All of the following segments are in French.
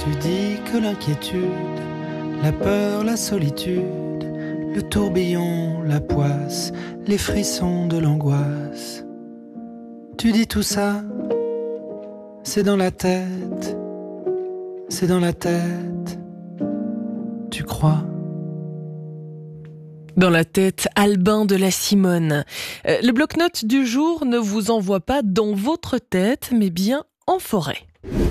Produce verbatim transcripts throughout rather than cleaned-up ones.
Tu dis que l'inquiétude, la peur, la solitude, le tourbillon, la poisse, les frissons de l'angoisse. Tu dis tout ça, c'est dans la tête, c'est dans la tête, tu crois. Dans la tête, Albin de la Simone. Euh, le bloc-notes du jour ne vous envoie pas dans votre tête, mais bien en forêt.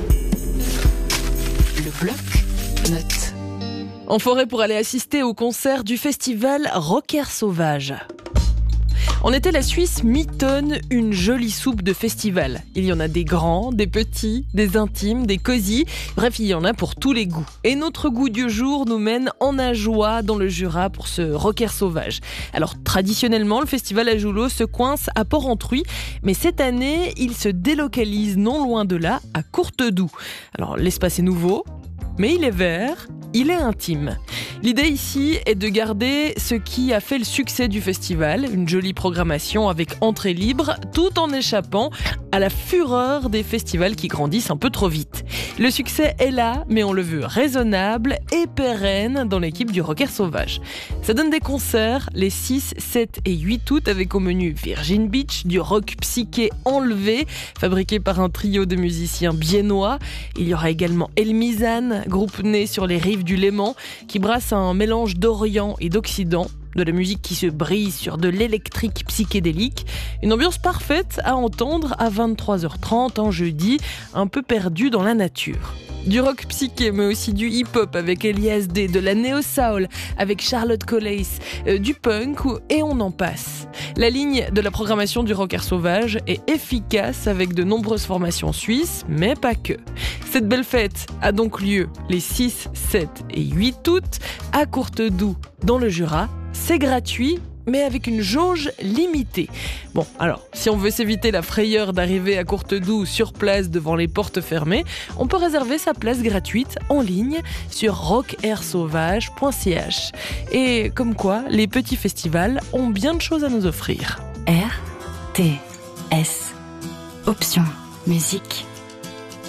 Le bloc-notes. En forêt pour aller assister au concert du festival Rockers Sauvages. On était la Suisse mitonne une jolie soupe de festival. Il y en a des grands, des petits, des intimes, des cosy. Bref, il y en a pour tous les goûts. Et notre goût du jour nous mène en Ajoie, dans le Jura, pour ce Rockers Sauvage. Alors, traditionnellement, le festival à Joulot se coince à Port-Entruy. Mais cette année, il se délocalise non loin de là, à Courtedoux. Alors, l'espace est nouveau, mais il est vert, il est intime. L'idée ici est de garder ce qui a fait le succès du festival, une jolie programmation avec entrée libre, tout en échappant à la fureur des festivals qui grandissent un peu trop vite. Le succès est là, mais on le veut raisonnable et pérenne dans l'équipe du Rockers Sauvage. Ça donne des concerts les six, sept et huit août avec au menu Virgin Beach, du rock psyché enlevé, fabriqué par un trio de musiciens biennois. Il y aura également El Mizan, groupe né sur les rives du Léman, qui brasse un mélange d'Orient et d'Occident, de la musique qui se brise sur de l'électrique psychédélique. Une ambiance parfaite à entendre à vingt-trois heures trente en jeudi, un peu perdu dans la nature. Du rock psyché, mais aussi du hip-hop avec Elias D, de la néo-soul avec Charlotte Collais, euh, du punk et on en passe. La ligne de la programmation du Rockers Sauvage est efficace avec de nombreuses formations suisses, mais pas que. Cette belle fête a donc lieu les six, sept et huit août à Courtedoux, dans le Jura. C'est gratuit, mais avec une jauge limitée. Bon, alors, si on veut s'éviter la frayeur d'arriver à Courtedoux sur place devant les portes fermées, on peut réserver sa place gratuite en ligne sur rock air sauvage point c h. Et comme quoi, les petits festivals ont bien de choses à nous offrir. R T S. Option musique.